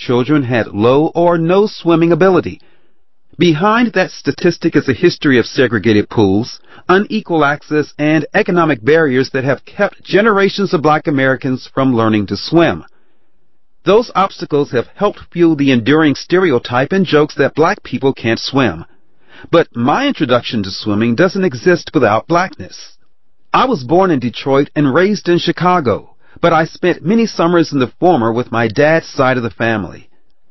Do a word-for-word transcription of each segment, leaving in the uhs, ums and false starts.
children had low or no swimming ability. Behind that statistic is a history of segregated pools, unequal access, and economic barriers that have kept generations of black Americans from learning to swim. Those obstacles have helped fuel the enduring stereotype and jokes that black people can't swim. But my introduction to swimming doesn't exist without blackness. I was born in Detroit and raised in Chicago, but I spent many summers in the former with my dad's side of the family.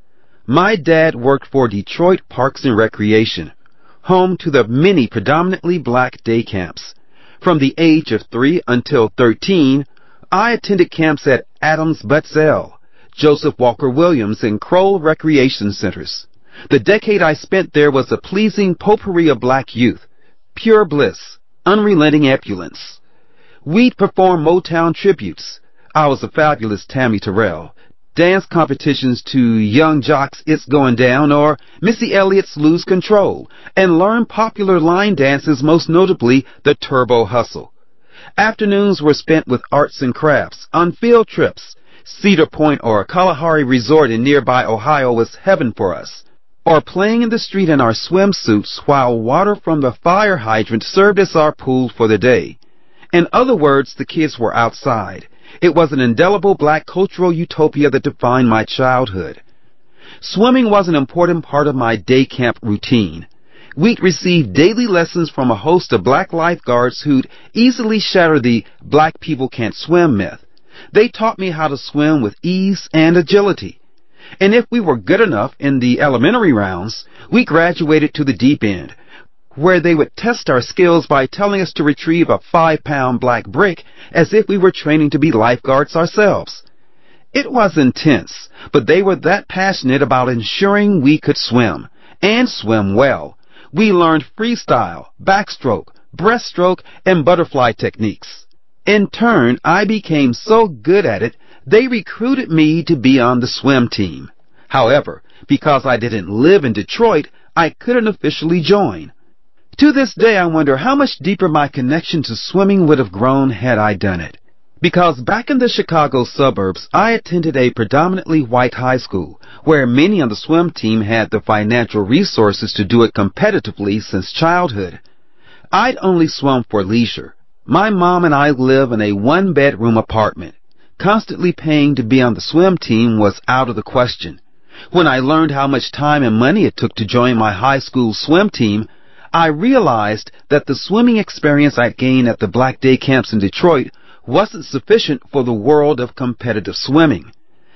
My dad worked for Detroit Parks and Recreation, home to the many predominantly black day camps. From the age of three until thirteen, I attended camps at Adams Butzel, Joseph Walker Williams, and Kroll Recreation Centers. The decade I spent there was a pleasing potpourri of black youth, pure bliss, unrelenting opulence. We'd perform Motown tributes. I was a fabulous Tammy Terrell. Dance competitions to Young Jock's It's Going Down or Missy Elliott's Lose Control, and learn popular line dances, most notably the Turbo Hustle. Afternoons were spent with arts and crafts, on field trips. Cedar Point or Kalahari Resort in nearby Ohio was heaven for us. Or playing in the street in our swimsuits while water from the fire hydrant served as our pool for the day. In other words, the kids were outside. It was an indelible black cultural utopia that defined my childhood. Swimming was an important part of my day camp routine. We'd receive daily lessons from a host of black lifeguards who'd easily shatter the black people can't swim myth. They taught me how to swim with ease and agility. And if we were good enough in the elementary rounds, we graduated to the deep end, where they would test our skills by telling us to retrieve a five-pound black brick as if we were training to be lifeguards ourselves. It was intense, but they were that passionate about ensuring we could swim, and swim well. We learned freestyle, backstroke, breaststroke, and butterfly techniques. In turn, I became so good at it, they recruited me to be on the swim team. However, because I didn't live in Detroit, I couldn't officially join. To this day, I wonder how much deeper my connection to swimming would have grown had I done it. Because back in the Chicago suburbs, I attended a predominantly white high school, where many on the swim team had the financial resources to do it competitively since childhood. I'd only swum for leisure. My mom and I live in a one-bedroom apartment. Constantly paying to be on the swim team was out of the question. When I learned how much time and money it took to join my high school swim team, I realized that the swimming experience I'd gained at the black day camps in Detroit wasn't sufficient for the world of competitive swimming.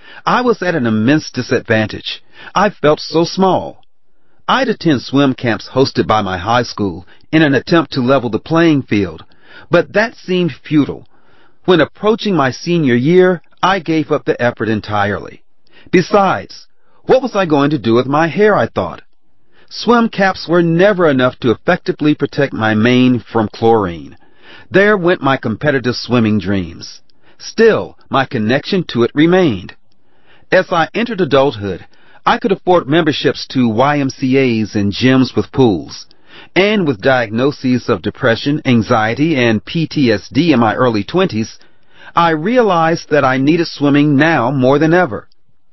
I was at an immense disadvantage. I felt so small. I'd attend swim camps hosted by my high school in an attempt to level the playing field, but that seemed futile. When approaching my senior year, I gave up the effort entirely. Besides, what was I going to do with my hair, I thought? Swim caps were never enough to effectively protect my mane from chlorine. There went my competitive swimming dreams. Still, my connection to it remained. As I entered adulthood, I could afford memberships to Y M C As and gyms with pools. And with diagnoses of depression, anxiety, and P T S D in my early twenties, I realized that I needed swimming now more than ever.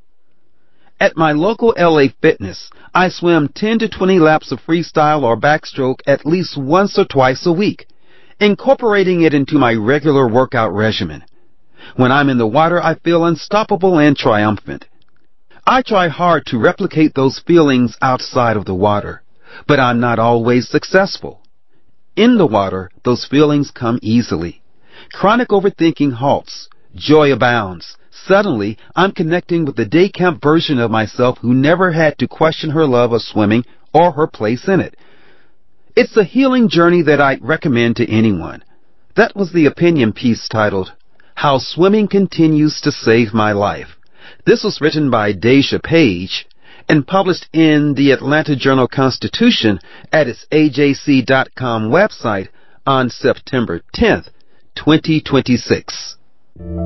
At my local L A Fitness, I swim ten to twenty laps of freestyle or backstroke at least once or twice a week, incorporating it into my regular workout regimen. When I'm in the water, I feel unstoppable and triumphant. I try hard to replicate those feelings outside of the water, but I'm not always successful. In the water, those feelings come easily. Chronic overthinking halts. Joy abounds. Suddenly, I'm connecting with the day camp version of myself who never had to question her love of swimming or her place in it. It's a healing journey that I'd recommend to anyone. That was the opinion piece titled, How Swimming Continues to Save My Life. This was written by Deja Page and published in the Atlanta Journal-Constitution at its A J C dot com website on September tenth, twenty twenty-six.